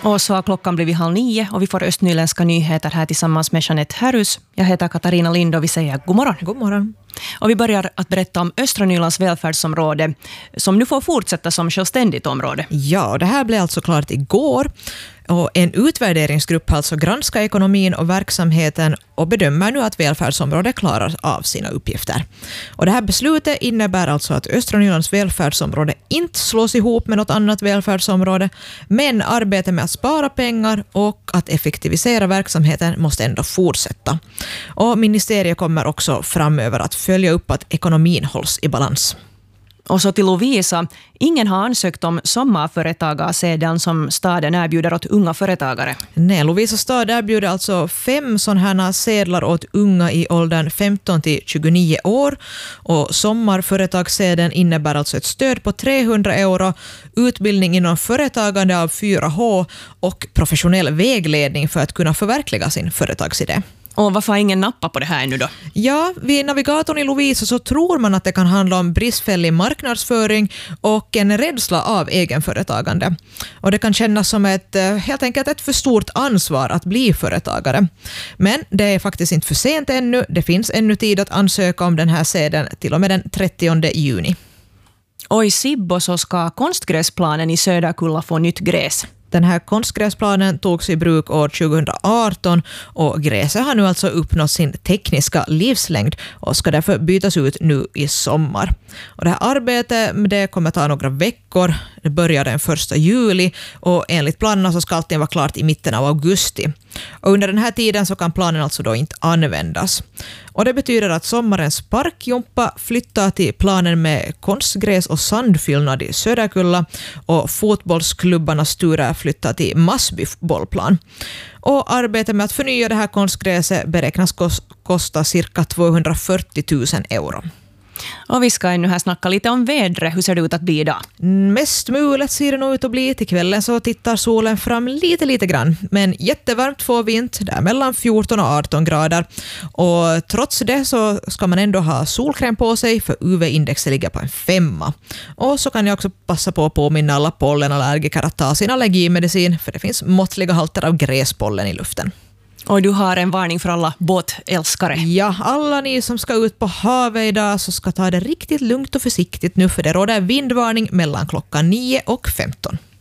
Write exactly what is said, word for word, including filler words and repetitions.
Och så har klockan blivit halv nio och vi får östnyländska nyheter här tillsammans med Jeanette Härus. Jag heter Katarina Lind och vi säger god morgon. God morgon. Och vi börjar att berätta om Östra Nylands välfärdsområde som nu får fortsätta som självständigt område. Ja, det här blev alltså klart igår. Och en utvärderingsgrupp har alltså granskat ekonomin och verksamheten och bedömer nu att välfärdsområdet klarar av sina uppgifter. Och det här beslutet innebär alltså att Östra Nylands välfärdsområde inte slås ihop med något annat välfärdsområde, men arbetet med att spara pengar och att effektivisera verksamheten måste ändå fortsätta. Och ministeriet kommer också framöver att följa upp att ekonomin hålls i balans. Och så till Lovisa. Ingen har ansökt om sommarföretagarsedeln som staden erbjuder åt unga företagare. Nej, Lovisa stad erbjuder alltså fem sådana här sedlar åt unga i åldern femton till tjugonio år. Och sommarföretagssedeln innebär alltså ett stöd på trehundra euro, utbildning inom företagande av fyra H och professionell vägledning för att kunna förverkliga sin företagsidé. Och varför har ingen nappa på det här ännu då? Ja, vid navigatorn i Lovisa så tror man att det kan handla om bristfällig marknadsföring och en rädsla av egenföretagande. Och det kan kännas som ett, helt enkelt ett för stort ansvar att bli företagare. Men det är faktiskt inte för sent ännu. Det finns ännu tid att ansöka om den här sedeln till och med den trettionde juni. Och i Sibbo så ska konstgräsplanen i Söderkulla få nytt gräs. Den här konstgräsplanen togs i bruk år tjugohundraarton och gräset har nu alltså uppnått sin tekniska livslängd och ska därför bytas ut nu i sommar. Och det här arbetet det kommer ta några veckor. Det börjar den första juli och enligt planerna så ska allting vara klart i mitten av augusti. Och under den här tiden så kan planen alltså då inte användas. Och det betyder att sommarens parkjumpa flyttar till planen med konstgräs och sandfyllnad i Söderkulla och fotbollsklubbarnas turer flyttar till Massby bollplan. Och arbetet med att förnya det här konstgräset beräknas kosta cirka tvåhundrafyrtio tusen euro. Och vi ska ännu här snacka lite om vädret. Hur ser det ut att bli idag? Mest mulet ser det nog ut att bli. Till kvällen så tittar solen fram lite, lite grann. Men jättevarmt får vi inte. Det är mellan fjorton och arton grader. Och trots det så ska man ändå ha solkräm på sig för U V-indexet ligger på en femma. Och så kan jag också passa på att påminna alla pollenallergiker att ta sin allergimedicin för det finns måttliga halter av gräspollen i luften. Och du har en varning för alla båtälskare. Ja, alla ni som ska ut på havet idag så ska ta det riktigt lugnt och försiktigt nu för det råder vindvarning mellan klockan nio och femton.